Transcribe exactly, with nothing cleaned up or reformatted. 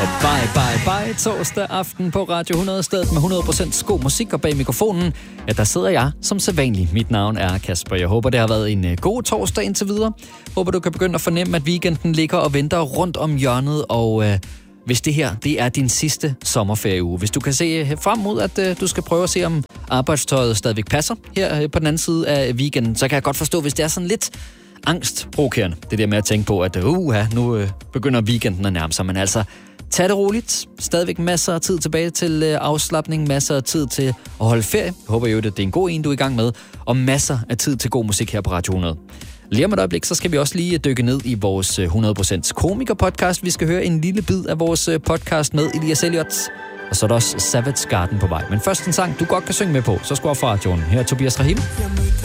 Og bye, bye, bye. Torsdag aften på Radio hundrede, stedet med hundrede procent god musik, og bag mikrofonen, ja, der sidder jeg som sædvanlig. Mit navn er Kasper. Jeg håber, det har været en god torsdag indtil videre. Håber, du kan begynde at fornemme, at weekenden ligger og venter rundt om hjørnet, og øh, hvis det her, det er din sidste sommerferieuge. Hvis du kan se frem mod, at øh, du skal prøve at se, om arbejdstøjet stadigvæk passer her øh, på den anden side af weekenden, så kan jeg godt forstå, hvis det er sådan lidt angstprovokerende. Det der med at tænke på, at uh, nu øh, begynder weekenden at nærme sig. Men altså, tag det roligt. Stadigvæk masser af tid tilbage til øh, afslapning. Masser af tid til at holde ferie. Jeg håber jo, at det er en god en, du er i gang med. Og masser af tid til god musik her på Radio hundrede. Lige om et øjeblik, så skal vi også lige dykke ned i vores hundrede procent komiker-podcast. Vi skal høre en lille bid af vores podcast med Elias Elliot. Og så er der også Savage Garden på vej. Men først en sang, du godt kan synge med på. Så skru op for radioen. Her er Tobias Rahim.